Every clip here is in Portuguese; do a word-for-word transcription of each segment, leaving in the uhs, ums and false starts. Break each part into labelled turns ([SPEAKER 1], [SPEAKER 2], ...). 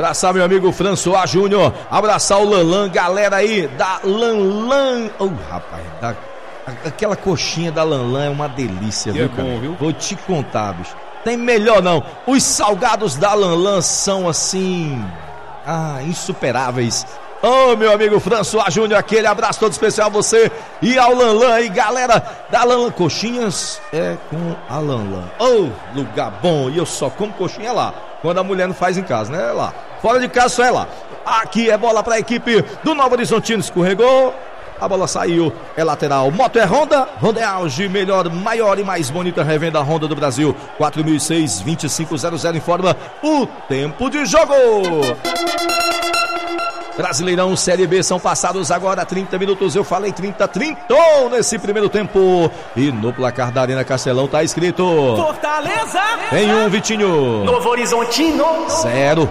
[SPEAKER 1] Abraçar meu amigo François Júnior. Abraçar o Lanlan, galera aí da Lanlan. Oh, rapaz, da, aquela coxinha da Lanlan é uma delícia, viu,
[SPEAKER 2] é bom, viu?
[SPEAKER 1] Vou te contar, bicho. Tem melhor não. Os salgados da Lanlan são assim, ah, insuperáveis. Ô, oh, meu amigo François Júnior, aquele abraço todo especial a você e ao Lanlan aí, galera da Lanlan. Coxinhas é com a Lanlan. Ô, oh, lugar bom. E eu só como coxinha lá, quando a mulher não faz em casa, né? É lá. Fora de casa só é lá. Aqui é bola para a equipe do Novo Horizontino. Escorregou, a bola saiu, é lateral. Moto é Honda, Honda é auge, melhor, maior e mais bonita revenda Honda do Brasil. quatro mil e seis, vinte e cinco zero zero informa o tempo de jogo. Brasileirão Série B, são passados agora trinta minutos, eu falei trinta, trintou nesse primeiro tempo. E no placar da Arena Castelão tá escrito
[SPEAKER 3] Fortaleza
[SPEAKER 1] tem um, Vitinho.
[SPEAKER 3] Novo Horizontino
[SPEAKER 1] Zero.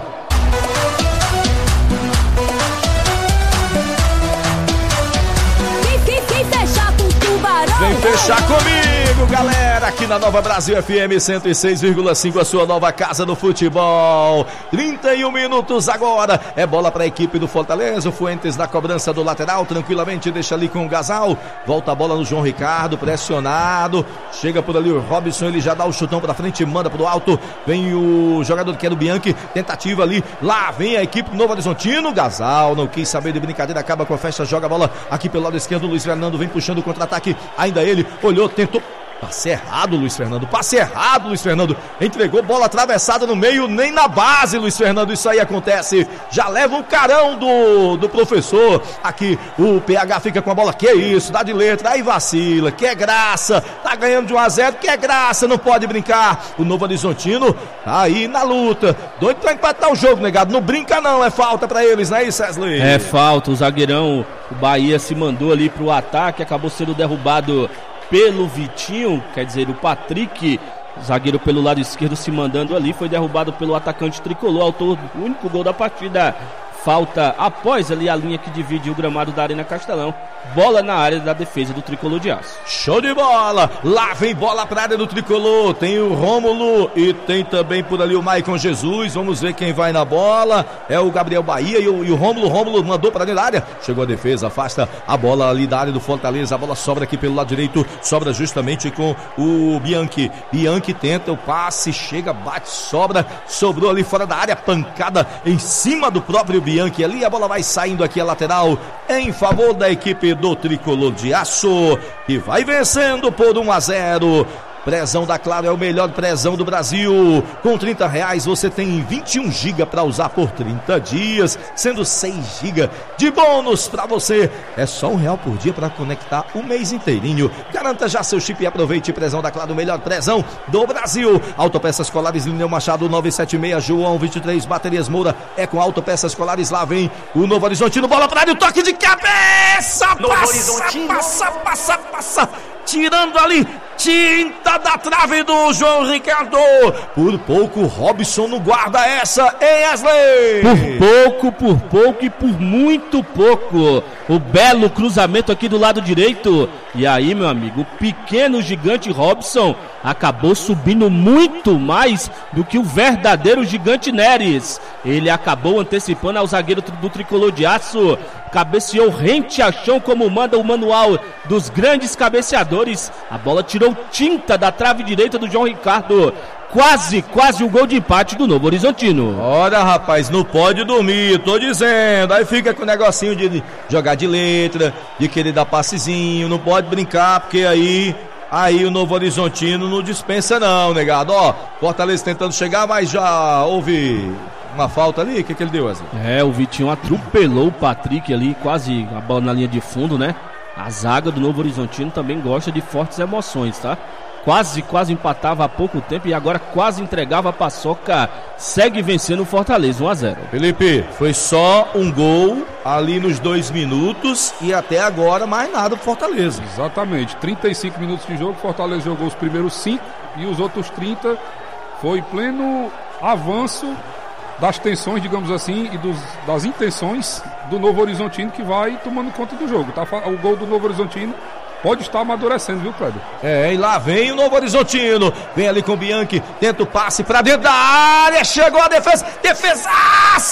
[SPEAKER 1] Vem fechar comigo, galera, aqui na Nova Brasil F M cento e seis vírgula cinco, a sua nova casa do futebol. trinta e um minutos agora, é bola para a equipe do Fortaleza. O Fuentes na cobrança do lateral, tranquilamente deixa ali com o Gasal. Volta a bola no João Ricardo, pressionado. Chega por ali o Robson, ele já dá o chutão para frente, manda pro alto. Vem o jogador que é do Bianchi, tentativa ali. Lá vem a equipe do Novo Horizontino. Gasal não quis saber de brincadeira, acaba com a festa, joga a bola aqui pelo lado esquerdo. Luiz Fernando vem puxando o contra-ataque. Ainda ele olhou, tentou. Passe errado, Luiz Fernando. Passe errado, Luiz Fernando. Entregou bola atravessada no meio, nem na base, Luiz Fernando. Isso aí acontece. Já leva um carão do, do professor. Aqui o P H fica com a bola. Que isso, dá de letra. Aí vacila. Que é graça. Tá ganhando de um a zero. Que é graça. Não pode brincar. O Novo Horizontino tá aí na luta. Doido pra empatar o jogo, negado. Não brinca, não. É falta pra eles, não é isso, Wesley?
[SPEAKER 2] É falta. O zagueirão, o Bahia, se mandou ali pro ataque. Acabou sendo derrubado pelo Vitinho, quer dizer, o Patrick, zagueiro pelo lado esquerdo, se mandando ali, foi derrubado pelo atacante tricolor, autor do único gol da partida. Falta após ali a linha que divide o gramado da Arena Castelão. Bola na área da defesa do Tricolor de Aço.
[SPEAKER 1] Show de bola! Lá vem bola para a área do Tricolor. Tem o Rômulo e tem também por ali o Maicon Jesus. Vamos ver quem vai na bola. É o Gabriel Bahia e o, e o Rômulo. Rômulo mandou para dentro da área. Chegou a defesa, afasta a bola ali da área do Fortaleza. A bola sobra aqui pelo lado direito. Sobra justamente com o Bianchi. Bianchi tenta o passe, chega, bate, sobra. Sobrou ali fora da área. Pancada em cima do próprio Bianchi ali. A bola vai saindo aqui a lateral em favor da equipe do Tricolor de Aço, que vai vencendo por um a zero. Prezão da Claro é o melhor prezão do Brasil. Com trinta reais você tem vinte e um gigas para usar por trinta dias, sendo seis gigas de bônus para você. É só um real por dia para conectar o mês inteirinho. Garanta já seu chip e aproveite. Prezão da Claro, o melhor prezão do Brasil. Autopeças Colares Lineu Machado nove sete seis, João vinte e três, Baterias Moura. É com Autopeças Colares. Lá vem o Novo Horizontino, bola para área, o toque de cabeça.
[SPEAKER 3] Novo
[SPEAKER 1] passa,
[SPEAKER 3] Horizontino.
[SPEAKER 1] passa, passa, passa. Tirando ali tinta da trave do João Ricardo. Por pouco Robson não guarda essa, hein, Wesley?
[SPEAKER 2] Por pouco, por pouco e por muito pouco. O belo cruzamento aqui do lado direito. E aí, meu amigo, o pequeno gigante Robson acabou subindo muito mais do que o verdadeiro gigante Neres. Ele acabou antecipando ao zagueiro do Tricolor de Aço. Cabeceou rente a chão, como manda o manual dos grandes cabeceadores. A bola tirou tinta da trave direita do João Ricardo. Quase, quase o gol de empate do Novo Horizontino.
[SPEAKER 1] Olha, rapaz, não pode dormir, tô dizendo. Aí fica com o negocinho de jogar de letra, de querer dar passezinho. Não pode brincar, porque aí... Aí o Novo Horizontino não dispensa não, negado. Ó, Fortaleza tentando chegar, mas já houve uma falta ali. O que que ele deu, Wesley?
[SPEAKER 2] É, o Vitinho atropelou o Patrick ali, quase a bola na linha de fundo, né? A zaga do Novo Horizontino também gosta de fortes emoções, tá? Quase, quase empatava há pouco tempo e agora quase entregava a paçoca. Segue vencendo o Fortaleza, um a zero.
[SPEAKER 1] Felipe, foi só um gol ali nos dois minutos e até agora mais nada pro Fortaleza.
[SPEAKER 4] Exatamente, trinta e cinco minutos de jogo, Fortaleza jogou os primeiros cinco e os outros trinta foi pleno avanço das tensões, digamos assim, e dos, das intenções do Novo Horizontino, que vai tomando conta do jogo. Tá? O gol do Novo Horizontino pode estar amadurecendo, viu, Kleber?
[SPEAKER 1] É, e lá vem o Novo Horizontino. Vem ali com o Bianchi, tenta o passe pra dentro da área. Chegou a defesa. Defesa!